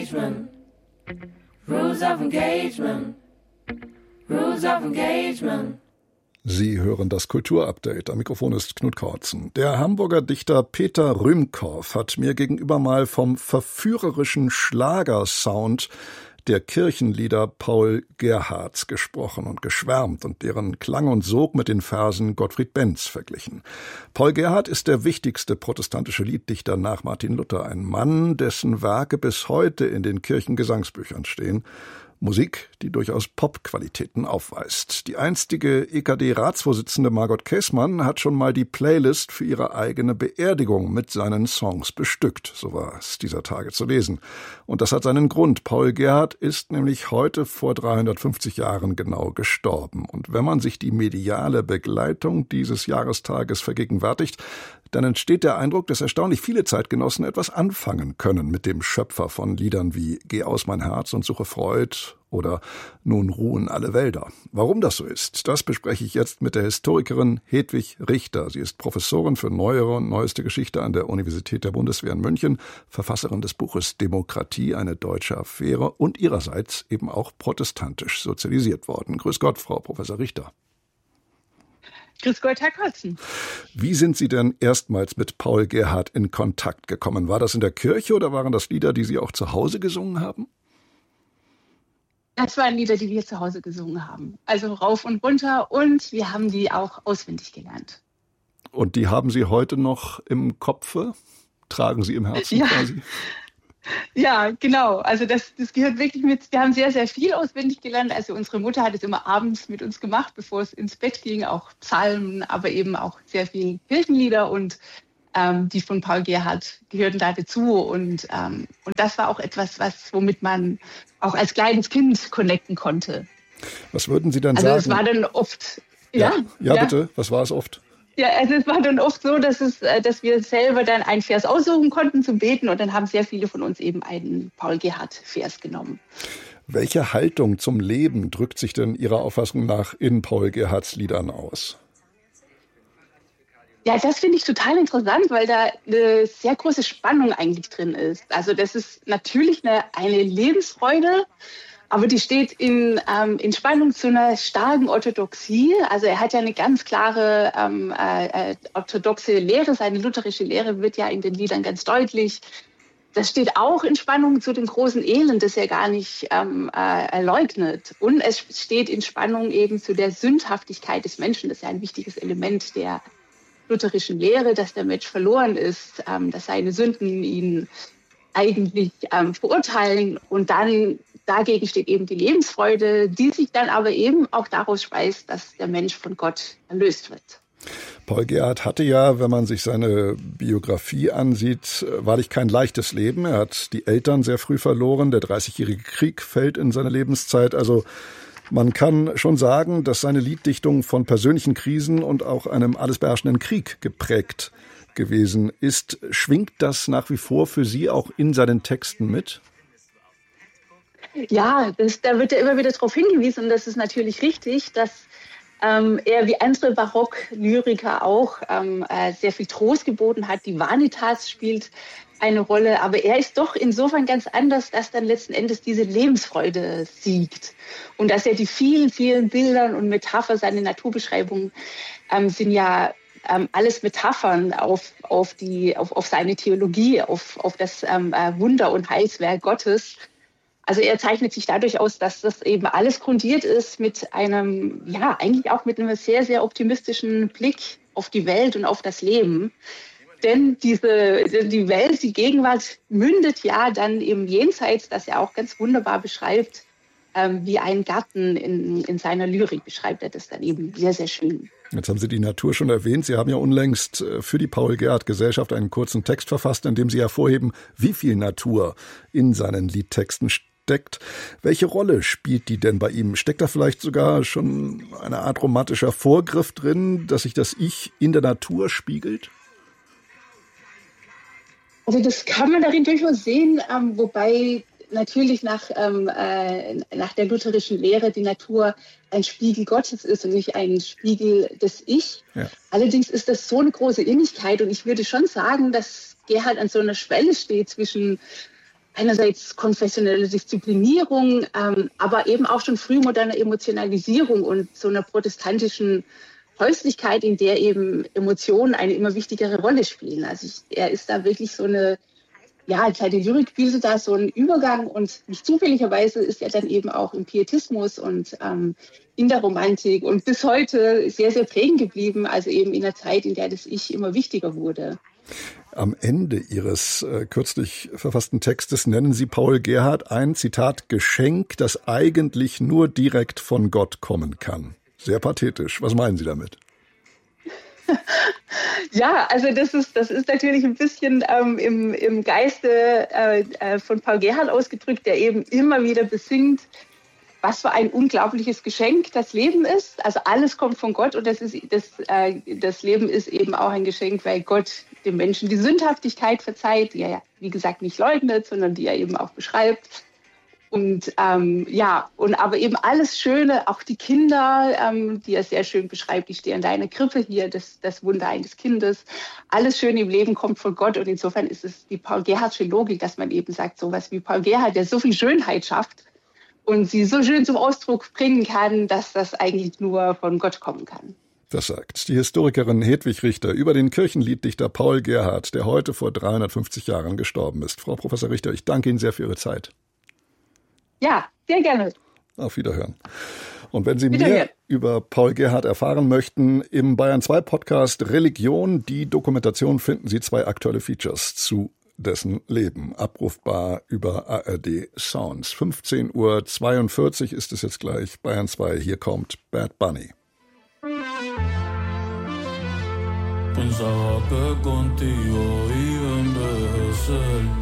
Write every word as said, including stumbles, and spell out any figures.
Rules of engagement. Rules of engagement. Sie hören das Kulturupdate. Am Mikrofon ist Knut Kortzen. Der Hamburger Dichter Peter Rümkow hat mir gegenüber mal vom verführerischen Schlagersound der Kirchenlieder Paul Gerhardts gesprochen und geschwärmt und deren Klang und Sog mit den Versen Gottfried Benz verglichen. Paul Gerhardt ist der wichtigste protestantische Lieddichter nach Martin Luther, ein Mann, dessen Werke bis heute in den Kirchengesangsbüchern stehen. Musik, die durchaus Pop-Qualitäten aufweist. Die einstige E K D-Ratsvorsitzende Margot Käßmann hat schon mal die Playlist für ihre eigene Beerdigung mit seinen Songs bestückt. So war es dieser Tage zu lesen. Und das hat seinen Grund. Paul Gerhardt ist nämlich heute vor dreihundertfünfzig Jahren genau gestorben. Und wenn man sich die mediale Begleitung dieses Jahrestages vergegenwärtigt, dann entsteht der Eindruck, dass erstaunlich viele Zeitgenossen etwas anfangen können mit dem Schöpfer von Liedern wie Geh aus mein Herz und suche Freud oder Nun ruhen alle Wälder. Warum das so ist, das bespreche ich jetzt mit der Historikerin Hedwig Richter. Sie ist Professorin für neuere und neueste Geschichte an der Universität der Bundeswehr in München, Verfasserin des Buches Demokratie, eine deutsche Affäre und ihrerseits eben auch protestantisch sozialisiert worden. Grüß Gott, Frau Professor Richter. Grüß Gott, Herr Kortzen. Wie sind Sie denn erstmals mit Paul Gerhardt in Kontakt gekommen? War das in der Kirche oder waren das Lieder, die Sie auch zu Hause gesungen haben? Das waren Lieder, die wir zu Hause gesungen haben. Also rauf und runter, und wir haben die auch auswendig gelernt. Und die haben Sie heute noch im Kopfe? Tragen Sie im Herzen ja. quasi? Ja, genau. Also das, das gehört wirklich mit. Wir haben sehr, sehr viel auswendig gelernt. Also unsere Mutter hat es immer abends mit uns gemacht, bevor es ins Bett ging. Auch Psalmen, aber eben auch sehr viel Kirchenlieder, und ähm, die von Paul Gerhardt gehörten da dazu. Und, ähm, und das war auch etwas, was, womit man auch als kleines Kind connecten konnte. Was würden Sie denn also sagen? Also es war dann oft... Ja, ja, ja, ja, bitte. Was war es oft? Ja, also es war dann oft so, dass es, dass wir selber dann einen Vers aussuchen konnten zum Beten, und dann haben sehr viele von uns eben einen Paul Gerhardt-Vers genommen. Welche Haltung zum Leben drückt sich denn Ihrer Auffassung nach in Paul Gerhardts Liedern aus? Ja, das finde ich total interessant, weil da eine sehr große Spannung eigentlich drin ist. Also das ist natürlich eine, eine Lebensfreude, aber die steht in, ähm, in Spannung zu einer starken Orthodoxie. Also er hat ja eine ganz klare ähm, äh, orthodoxe Lehre. Seine lutherische Lehre wird ja in den Liedern ganz deutlich. Das steht auch in Spannung zu dem großen Elend, das er gar nicht ähm, äh, leugnet. Und es steht in Spannung eben zu der Sündhaftigkeit des Menschen. Das ist ja ein wichtiges Element der lutherischen Lehre, dass der Mensch verloren ist, ähm, dass seine Sünden ihn eigentlich ähm, verurteilen, und dann dagegen steht eben die Lebensfreude, die sich dann aber eben auch daraus speist, dass der Mensch von Gott erlöst wird. Paul Gerhardt hatte ja, wenn man sich seine Biografie ansieht, wahrlich kein leichtes Leben. Er hat die Eltern sehr früh verloren. Der Dreißigjährige Krieg fällt in seine Lebenszeit. Also man kann schon sagen, dass seine Lieddichtung von persönlichen Krisen und auch einem alles beherrschenden Krieg geprägt gewesen ist. Schwingt das nach wie vor für Sie auch in seinen Texten mit? Ja, das, da wird ja immer wieder darauf hingewiesen, und das ist natürlich richtig, dass ähm, er wie andere Barocklyriker auch ähm, äh, sehr viel Trost geboten hat. Die Vanitas spielt eine Rolle, aber er ist doch insofern ganz anders, dass dann letzten Endes diese Lebensfreude siegt. Und dass er die vielen, vielen Bildern und Metaphern, seine Naturbeschreibungen ähm, sind ja ähm, alles Metaphern auf, auf, die, auf, auf seine Theologie, auf, auf das ähm, Wunder- und Heilswerk Gottes. Also er zeichnet sich dadurch aus, dass das eben alles grundiert ist mit einem, ja, eigentlich auch mit einem sehr, sehr optimistischen Blick auf die Welt und auf das Leben. Denn diese, die Welt, die Gegenwart mündet ja dann im Jenseits, das er auch ganz wunderbar beschreibt, ähm, wie ein Garten in, in seiner Lyrik beschreibt er das dann eben sehr, sehr schön. Jetzt haben Sie die Natur schon erwähnt. Sie haben ja unlängst für die Paul-Gerhardt-Gesellschaft einen kurzen Text verfasst, in dem Sie hervorheben, wie viel Natur in seinen Liedtexten steckt. Welche Rolle spielt die denn bei ihm? Steckt da vielleicht sogar schon eine Art romantischer Vorgriff drin, dass sich das Ich in der Natur spiegelt? Also das kann man darin durchaus sehen, ähm, wobei natürlich nach, ähm, äh, nach der lutherischen Lehre die Natur ein Spiegel Gottes ist und nicht ein Spiegel des Ich. Ja. Allerdings ist das so eine große Innigkeit, und ich würde schon sagen, dass Gerhardt an so einer Schwelle steht zwischen einerseits konfessionelle Disziplinierung, ähm, aber eben auch schon frühmoderne Emotionalisierung und so einer protestantischen Häuslichkeit, in der eben Emotionen eine immer wichtigere Rolle spielen. Also ich, er ist da wirklich so eine, ja, seine Lyrik bildet da so einen Übergang und nicht zufälligerweise ist er dann eben auch im Pietismus und ähm, in der Romantik und bis heute sehr, sehr prägend geblieben, also eben in der Zeit, in der das Ich immer wichtiger wurde. Am Ende Ihres äh, kürzlich verfassten Textes nennen Sie Paul Gerhardt ein, Zitat, Geschenk, das eigentlich nur direkt von Gott kommen kann. Sehr pathetisch. Was meinen Sie damit? Ja, also das ist, das ist natürlich ein bisschen ähm, im, im Geiste äh, von Paul Gerhardt ausgedrückt, der eben immer wieder besingt, was für ein unglaubliches Geschenk das Leben ist. Also alles kommt von Gott und das, ist, das, äh, das Leben ist eben auch ein Geschenk, weil Gott dem Menschen die Sündhaftigkeit verzeiht, die er ja, wie gesagt, nicht leugnet, sondern die er eben auch beschreibt. Und ähm, ja, und aber eben alles Schöne, auch die Kinder, ähm, die er sehr schön beschreibt, die stehen da in der Krippe hier, das, das Wunder eines Kindes. Alles Schöne im Leben kommt von Gott und insofern ist es die Paul Gerhardtsche Logik, dass man eben sagt, sowas wie Paul Gerhardt, der so viel Schönheit schafft und sie so schön zum Ausdruck bringen kann, dass das eigentlich nur von Gott kommen kann. Das sagt die Historikerin Hedwig Richter über den Kirchenlieddichter Paul Gerhardt, der heute vor dreihundertfünfzig Jahren gestorben ist. Frau Professor Richter, ich danke Ihnen sehr für Ihre Zeit. Ja, sehr gerne. Auf Wiederhören. Und wenn Sie mehr über Paul Gerhardt erfahren möchten, im Bayern zwei Podcast Religion, die Dokumentation, finden Sie zwei aktuelle Features zu dessen Leben. Abrufbar über A R D Sounds. fünfzehn Uhr zweiundvierzig ist es jetzt gleich. Bayern zwei, hier kommt Bad Bunny. Pensaba que contigo iba a envejecer.